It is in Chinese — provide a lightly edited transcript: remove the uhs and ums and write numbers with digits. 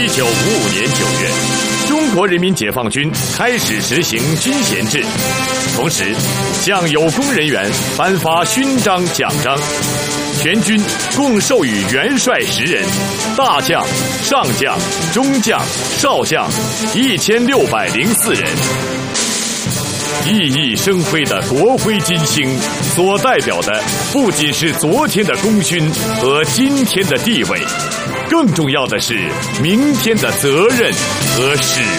1955年9月，中国人民解放军开始实行军衔制，同时向有功人员颁发勋章奖章。全军共授予元帅10人，大将、上将、中将、少将1604人。熠熠生辉的国徽金星所代表的不仅是昨天的功勋和今天的地位，更重要的是明天的责任和使